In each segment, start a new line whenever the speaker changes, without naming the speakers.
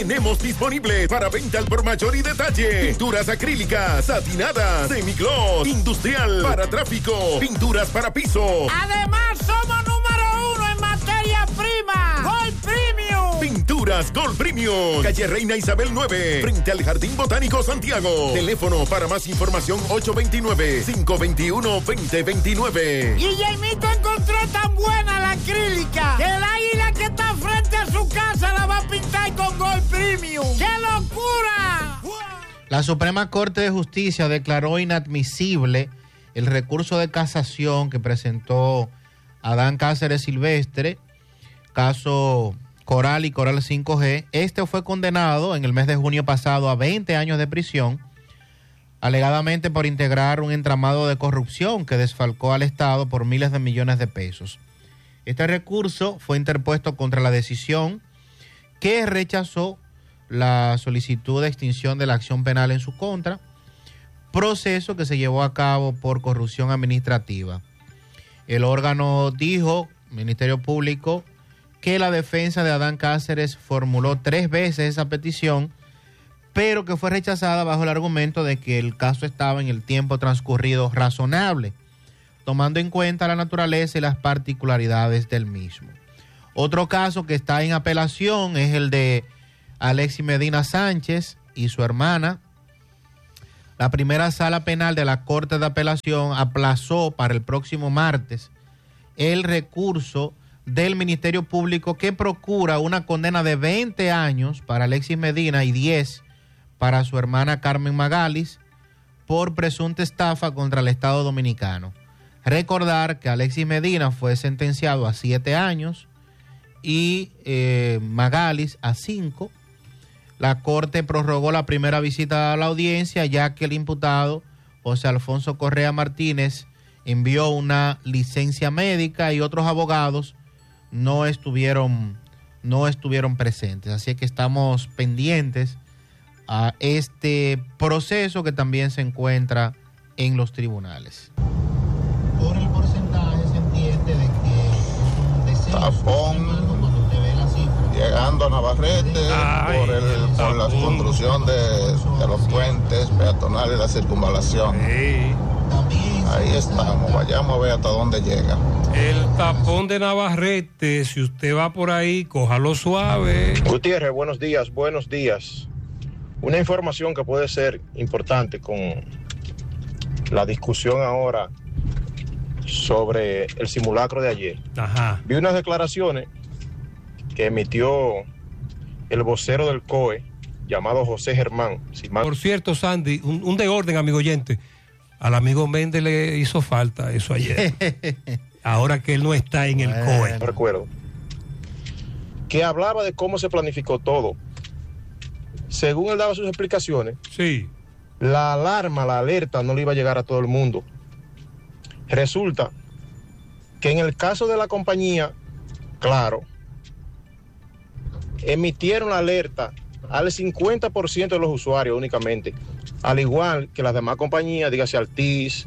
tenemos disponible para venta al por mayor y detalle. Pinturas acrílicas, satinadas, semigloss, industrial, para tráfico, pinturas para piso.
Además, somos número 1 en materia prima. Gold Premium.
Pinturas Gold Premium. Calle Reina Isabel 9, frente al Jardín Botánico Santiago. Teléfono para más información 829-521-2029.
Y Jaimito encontró tan buena la acrílica que el águila que está frente a su casa la va a pintar con Gold Premium. ¡Qué locura!
La Suprema Corte de Justicia declaró inadmisible el recurso de casación que presentó Adán Cáceres Silvestre, caso Coral y Coral 5G. Este fue condenado en el mes de junio pasado a 20 años de prisión, alegadamente por integrar un entramado de corrupción que desfalcó al Estado por miles de millones de pesos. Este recurso fue interpuesto contra la decisión que rechazó la solicitud de extinción de la acción penal en su contra, proceso que se llevó a cabo por corrupción administrativa. El órgano dijo, Ministerio Público, que la defensa de Adán Cáceres formuló 3 veces esa petición, pero que fue rechazada bajo el argumento de que el caso estaba en el tiempo transcurrido razonable, tomando en cuenta la naturaleza y las particularidades del mismo. Otro caso que está en apelación es el de Alexis Medina Sánchez y su hermana. La primera sala penal de la Corte de Apelación aplazó para el próximo martes el recurso del Ministerio Público que procura una condena de 20 años para Alexis Medina y 10 para su hermana Carmen Magalis por presunta estafa contra el Estado Dominicano. Recordar que Alexis Medina fue sentenciado a 7 años y Magalis a 5. La Corte prorrogó la primera visita a la audiencia ya que el imputado José Alfonso Correa Martínez envió una licencia médica y otros abogados no estuvieron presentes. Así que estamos pendientes a este proceso que también se encuentra en los tribunales.
Por el porcentaje se entiende de que es un descenso.
Tapón llegando a Navarrete por la construcción de los puentes peatonales y la circunvalación.
Sí.
Ahí estamos, vayamos a ver hasta dónde llega.
El tapón de Navarrete, si usted va por ahí, cójalo suave.
Gutiérrez, buenos días, buenos días. Una información que puede ser importante con la discusión ahora sobre el simulacro de ayer.
Ajá.
Vi unas declaraciones que emitió el vocero del COE, llamado José Germán.
Por cierto, Sandy, un de orden, amigo oyente. Al amigo Méndez le hizo falta eso ayer. Ahora que él no está en el COE.
No recuerdo. Que hablaba de cómo se planificó todo. Según él daba sus explicaciones,
sí,
la alarma, la alerta no le iba a llegar a todo el mundo. Resulta que en el caso de la compañía, claro, emitieron la alerta al 50% de los usuarios únicamente, al igual que las demás compañías, dígase Altiz,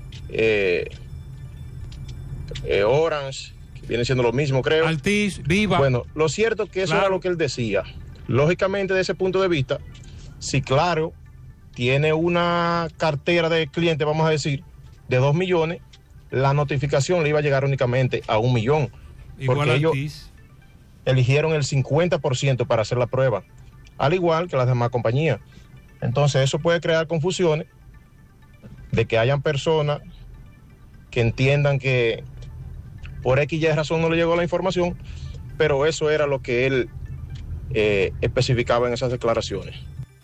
Orange, que viene siendo lo mismo, creo.
Altiz, Viva.
Bueno, lo cierto es que eso era lo que él decía. Lógicamente, de ese punto de vista, si Claro tiene una cartera de clientes, vamos a decir, de 2 millones, la notificación le iba a llegar únicamente a 1 millón.
Igual
porque ellos eligieron el 50% para hacer la prueba, al igual que las demás compañías. Entonces eso puede crear confusiones de que hayan personas que entiendan que por X y razón no le llegó la información, pero eso era lo que él especificaba en esas declaraciones.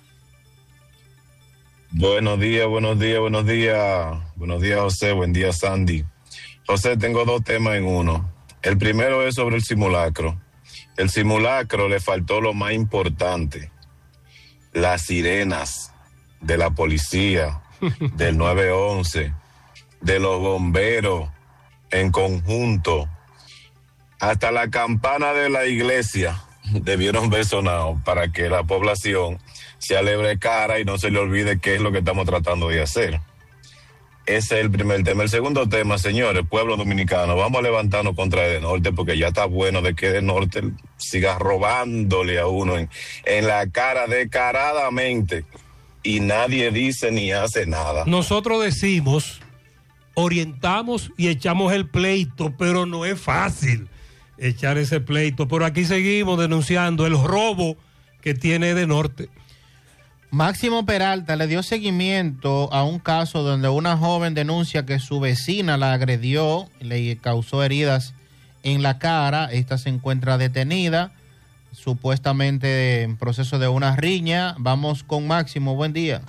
Buenos días, buenos días, buenos días. Buenos días, José. Buen día, Sandy. José, tengo 2 temas en uno. El primero es sobre el simulacro. El simulacro le faltó lo más importante. Las sirenas de la policía, del 911, de los bomberos en conjunto. Hasta la campana de la iglesia debieron ver sonado para que la población se alebre cara y no se le olvide qué es lo que estamos tratando de hacer. Ese es el primer tema. El segundo tema, señores, pueblo dominicano, vamos a levantarnos contra Edenorte porque ya está bueno de que Edenorte siga robándole a uno en la cara descaradamente y nadie dice ni hace nada.
Nosotros decimos, orientamos y echamos el pleito, pero no es fácil echar ese pleito. Pero aquí seguimos denunciando el robo que tiene Edenorte.
Máximo Peralta le dio seguimiento a un caso donde una joven denuncia que su vecina la agredió, le causó heridas en la cara. Esta se encuentra detenida, supuestamente en proceso de una riña. Vamos con Máximo, buen día.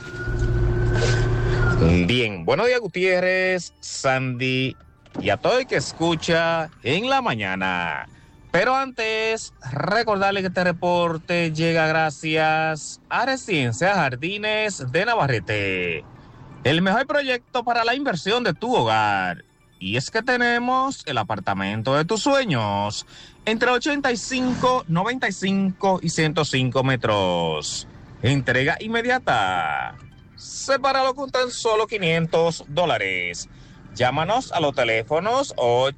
Bien, buenos días Gutiérrez, Sandy y a todo el que escucha en la mañana. Pero antes, recordarle que este reporte llega gracias a Residencia Jardines de Navarrete, el mejor proyecto para la inversión de tu hogar. Y es que tenemos el apartamento de tus sueños, entre 85, 95 y 105 metros. Entrega inmediata. Sepáralo con tan solo $500. Llámanos a los teléfonos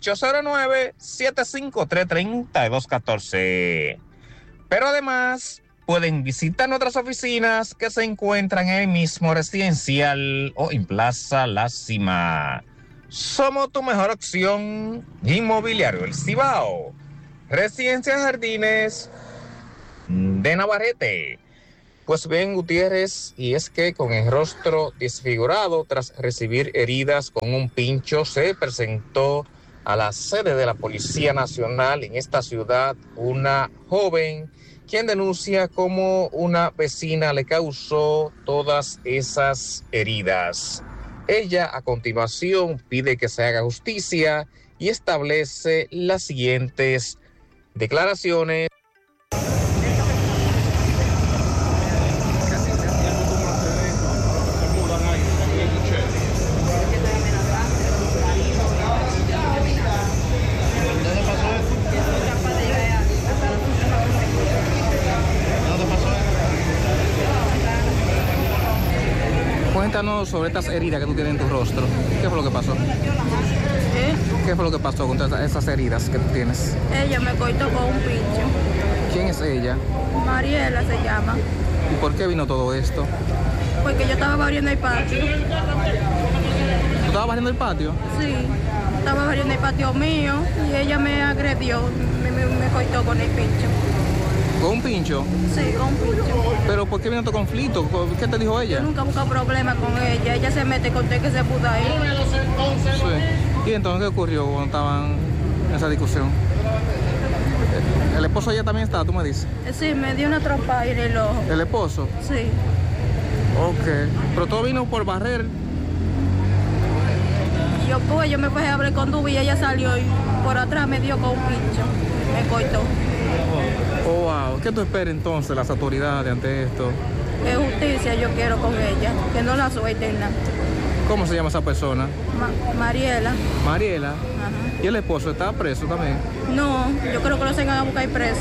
809-753-3214. Pero además, pueden visitar nuestras oficinas que se encuentran en el mismo residencial o en Plaza La Cima. Somos tu mejor opción inmobiliario El Cibao. Residencia Jardines de Navarrete. Pues bien, Gutiérrez, y es que con el rostro desfigurado tras recibir heridas con un pincho, se presentó a la sede de la Policía Nacional en esta ciudad una joven quien denuncia cómo una vecina le causó todas esas heridas. Ella a continuación pide que se haga justicia y establece las siguientes declaraciones.
Cuéntanos sobre estas heridas que tú tienes en tu rostro. ¿Qué fue lo que pasó? ¿Qué fue lo que pasó con todas esas heridas que tú tienes?
Ella me cortó con un pincho.
¿Quién es ella?
Mariela se llama.
¿Y por qué vino todo esto?
Porque yo estaba barriendo el patio.
¿Tú estabas barriendo el patio?
Sí, estaba barriendo el patio mío y ella me agredió, me cortó con el pincho.
¿Con un pincho?
Sí, con un pincho.
¿Pero por qué vino tu conflicto? ¿Qué te dijo ella?
Yo nunca busco problemas con ella. Ella se mete con usted que se pudo ahí.
Sí. ¿Y entonces qué ocurrió cuando estaban en esa discusión? ¿El esposo de ella también está, tú me dices?
Sí, me dio una trompa en el ojo.
¿El esposo?
Sí.
Ok. ¿Pero todo vino por barrer?
Yo me fui a hablar con Dubi y ella salió y por atrás me dio con un pincho. Me cortó.
Oh, wow. ¿Qué tú esperas entonces las autoridades ante esto?
Es justicia yo quiero con ella, que no la suelten nada.
¿Cómo se llama esa persona?
Mariela.
Mariela.
Ajá.
¿Y el esposo está preso también?
No, yo creo que lo vengan a buscar preso.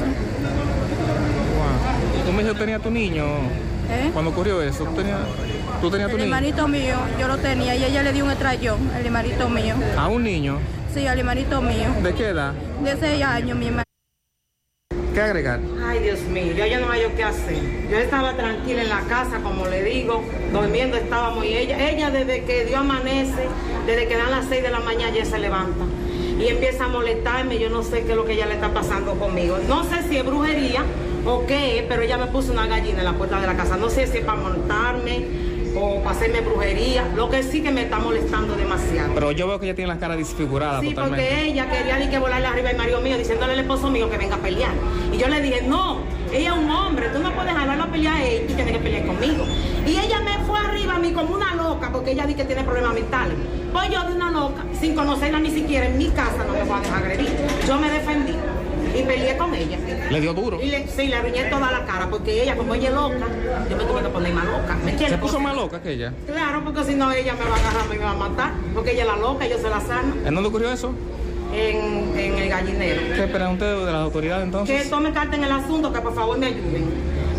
Wow. ¿Tú me dijiste que tenías tu niño? Cuando ocurrió eso, ¿tú tenías tu niño?
El hermanito mío, yo lo tenía y ella le dio un estrellón, el hermanito mío.
¿A un niño?
Sí, al hermanito mío.
¿De qué edad?
De 6 años, mi hermano.
¿Qué agregar?
Ay, Dios mío, yo ya no hay qué hacer. Yo estaba tranquila en la casa, como le digo, durmiendo estábamos y ella desde que Dios amanece, desde que dan las 6 de la mañana ya se levanta y empieza a molestarme. Yo no sé qué es lo que ella le está pasando conmigo. No sé si es brujería o qué, pero ella me puso una gallina en la puerta de la casa. No sé si es para montarme o para hacerme brujería. Lo que sí que me está molestando demasiado.
Pero yo veo que ella tiene la cara desfigurada.
Sí,
totalmente.
porque ella quería ni que volarle arriba al marido mío, diciéndole al esposo mío que venga a pelear. Y yo le dije, no, ella es un hombre, tú no puedes jalarlo a pelear a él, tú tienes que pelear conmigo. Y ella me fue arriba a mí como una loca, porque ella dice que tiene problemas mentales. Pues yo de una loca, sin conocerla ni siquiera en mi casa, no me voy a dejar agredir. Yo me defendí y peleé con ella.
¿Le dio duro?
Sí, le arruiné toda la cara, porque ella, como ella es loca, yo me tuve que poner más loca. ¿Me entiendes?
¿Se puso más loca que ella?
Claro, porque si no ella me va a agarrar y me va a matar, porque ella es la loca, yo se la sano.
¿En dónde ocurrió eso?
En el gallinero.
¿Qué esperan ustedes de las autoridades entonces?
Que tomen carta en el asunto, que por favor me ayuden.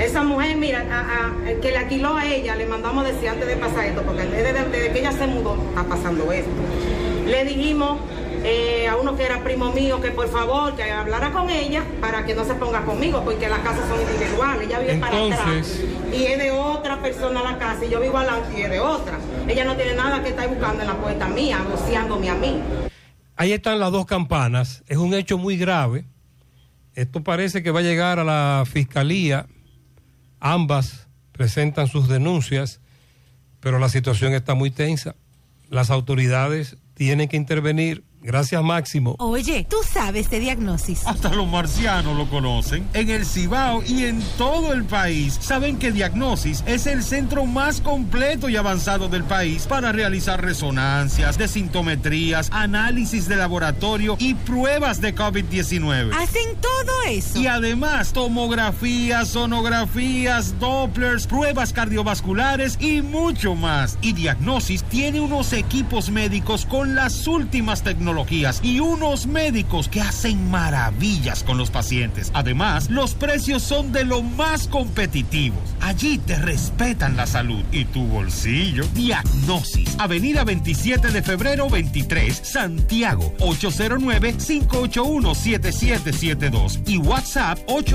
Esa mujer, mira, el que le alquiló a ella, le mandamos decir antes de pasar esto, porque desde que ella se mudó está pasando esto. Le dijimos a uno que era primo mío que por favor que hablara con ella para que no se ponga conmigo, porque las casas son individuales. Ella vive para atrás y es de otra persona la casa, y yo vivo adelante y es de otra. Ella no tiene nada que estar buscando en la puerta mía, voceándome a mí.
Ahí están las dos campanas. Es un hecho muy grave. Esto parece que va a llegar a la fiscalía. Ambas presentan sus denuncias, pero la situación está muy tensa. Las autoridades tienen que intervenir. Gracias, Máximo.
Oye, ¿tú sabes de Diagnosis?
Hasta los marcianos lo conocen. En el Cibao y en todo el país saben que Diagnosis es el centro más completo y avanzado del país para realizar resonancias, desintometrías, análisis de laboratorio y pruebas de COVID-19.
¿Hacen todo eso?
Y además, tomografías, sonografías, Dopplers, pruebas cardiovasculares y mucho más. Y Diagnosis tiene unos equipos médicos con las últimas tecnologías y unos médicos que hacen maravillas con los pacientes. Además, los precios son de lo más competitivos. Allí te respetan la salud y tu bolsillo. Diagnosis, Avenida 27 de febrero 23, Santiago, 809-581-7772 y WhatsApp 8